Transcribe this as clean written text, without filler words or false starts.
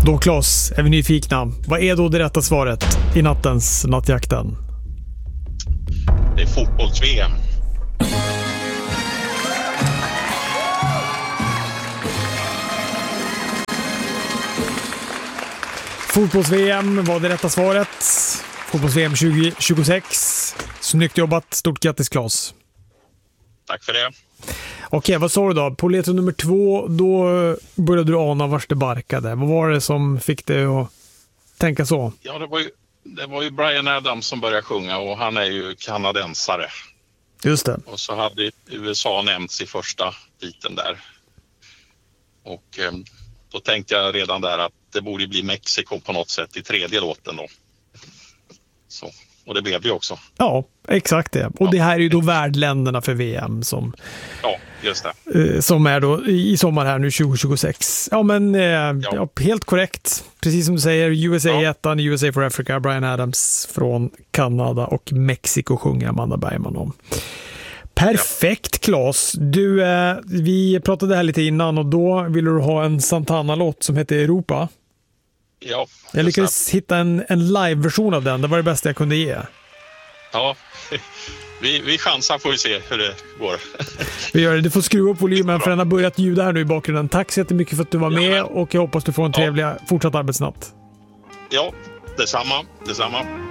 Då Claes, är vi nyfikna. Vad är då det rätta svaret i nattens nattjakten? Det är fotbolls-VM. Fotbolls-VM var det rätta svaret. Fotbolls-VM 2026. Snyggt jobbat. Stort grattis Claes. Tack för det. Okej, vad sa du då? På ledtråd nummer 2, då började du ana vars det barkade. Vad var det som fick dig att tänka så? Ja, det var ju Bryan Adams som började sjunga och han är ju kanadensare. Just det. Och så hade USA nämnts i första biten där. Och då tänkte jag redan där att det borde bli Mexiko på något sätt i tredje låten då. Så, och det blev det också. Ja, exakt det. Och det här är ju då värdländerna för VM som, ja, just det. Som är då i sommar här nu 2026. Ja, men ja, helt korrekt. Precis som du säger, USA 1, USA for Africa, Bryan Adams från Kanada och Mexiko sjunger Amanda Bergman om. Perfekt, Claes. Du, vi pratade här lite innan och då ville du ha en Santana-låt som heter Europa. Ja. Jag lyckades hitta en live-version av den. Det var det bästa jag kunde ge. Ja, vi chansar, får vi se hur det går. Vi gör det. Du får skruva upp volymen för den har börjat ljuda här nu i bakgrunden. Tack så jättemycket för att du var med och jag hoppas du får en trevlig fortsatt arbetsnatt. Ja, detsamma.